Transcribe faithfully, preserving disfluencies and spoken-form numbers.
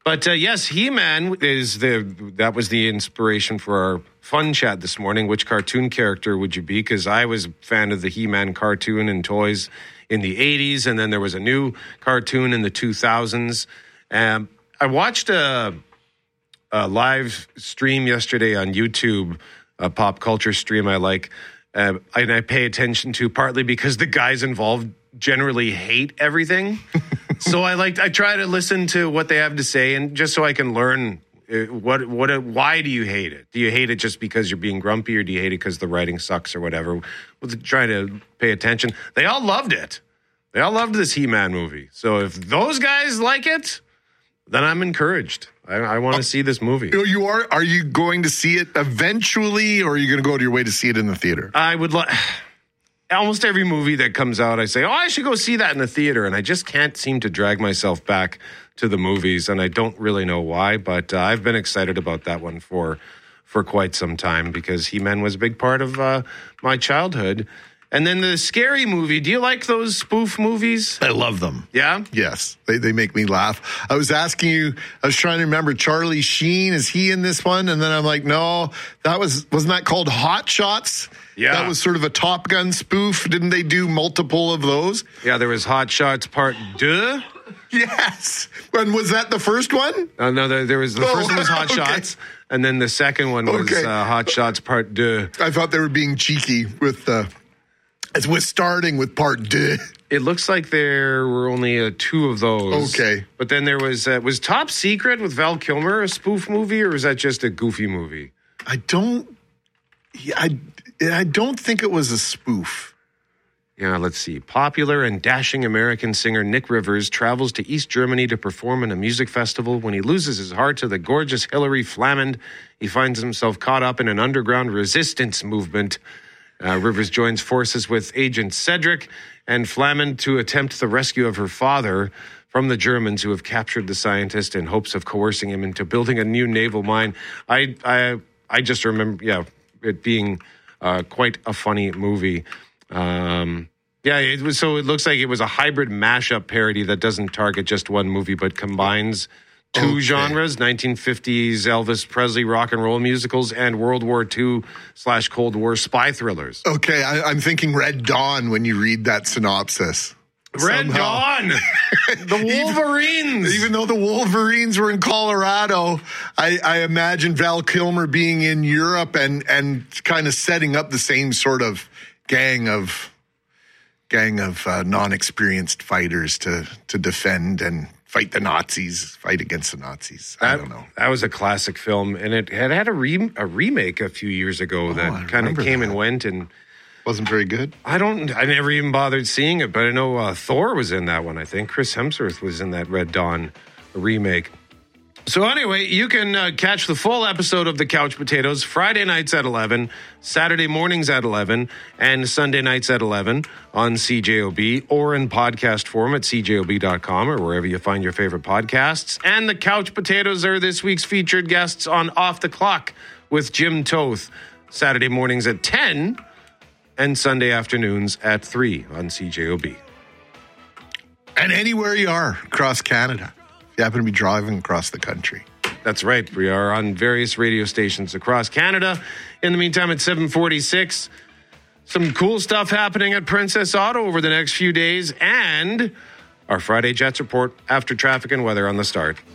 But uh, yes, He-Man is the that was the inspiration for our fun chat this morning. Which cartoon character would you be? Because I was a fan of the He-Man cartoon and toys in the eighties, and then there was a new cartoon in the two thousands. Um, I watched a, a live stream yesterday on YouTube, a pop culture stream I like, uh, and I pay attention to partly because the guys involved generally hate everything. So I like I try to listen to what they have to say, and just so I can learn uh, what what why do you hate it? Do you hate it just because you're being grumpy, or do you hate it because the writing sucks or whatever? We'll try to pay attention. They all loved it. They all loved this He-Man movie. So if those guys like it, then I'm encouraged. I, I want to see this movie. You are? Are you going to see it eventually, or are you going to go to your way to see it in the theater? I would like. Almost every movie that comes out, I say, oh, I should go see that in the theater. And I just can't seem to drag myself back to the movies. And I don't really know why, but uh, I've been excited about that one for for quite some time because He-Man was a big part of uh, my childhood. And then the Scary Movie. Do you like those spoof movies? I love them. Yeah? Yes. They they make me laugh. I was asking you, I was trying to remember Charlie Sheen. Is he in this one? And then I'm like, no, that was, wasn't that called Hot Shots? Yeah. That was sort of a Top Gun spoof. Didn't they do multiple of those? Yeah, there was Hot Shots Part Deux. Yes. And was that the first one? Uh, no, there, there was the Oh, first one was Hot okay. Shots, and then the second one was Okay. uh, Hot Shots Part Deux. I thought they were being cheeky with uh, as with starting with Part Deux. It looks like there were only uh, two of those. Okay. But then there was, uh, was Top Secret with Val Kilmer a spoof movie, or was that just a goofy movie? I don't, yeah, I, I don't think it was a spoof. Yeah, let's see. Popular and dashing American singer Nick Rivers travels to East Germany to perform in a music festival. When he loses his heart to the gorgeous Hilary Flamand, he finds himself caught up in an underground resistance movement. Uh, Rivers joins forces with Agent Cedric and Flamand to attempt the rescue of her father from the Germans who have captured the scientist in hopes of coercing him into building a new naval mine. I I, I just remember, yeah, it being uh, quite a funny movie. Um, yeah, it was. So it looks like it was a hybrid mashup parody that doesn't target just one movie, but combines two Okay. genres: nineteen fifties Elvis Presley rock and roll musicals and World War Two slash Cold War spy thrillers. Okay, I, I'm thinking Red Dawn when you read that synopsis. Red Somehow. Dawn, the Wolverines. Even, even though the Wolverines were in Colorado, I, I imagine Val Kilmer being in Europe and and kind of setting up the same sort of gang of gang of uh, non-experienced fighters to to defend and fight the Nazis, fight against the Nazis. I That- don't know. That was a classic film, and it had had a, re- a remake a few years ago Oh, I that kind of remember came that. and went. And Wasn't very good. I don't, I never even bothered seeing it, but I know uh, Thor was in that one. I think Chris Hemsworth was in that Red Dawn remake. So anyway, you can uh, catch the full episode of The Couch Potatoes Friday nights at eleven, Saturday mornings at eleven, and Sunday nights at eleven on C J O B or in podcast form at C J O B dot com or wherever you find your favorite podcasts. And The Couch Potatoes are this week's featured guests on Off the Clock with Jim Toth, Saturday mornings at ten and Sunday afternoons at three on C J O B. And anywhere you are across Canada, if you happen to be driving across the country. That's right. We are on various radio stations across Canada. In the meantime, at seven forty-six, some cool stuff happening at Princess Auto over the next few days, and our Friday Jets report after traffic and weather on the start.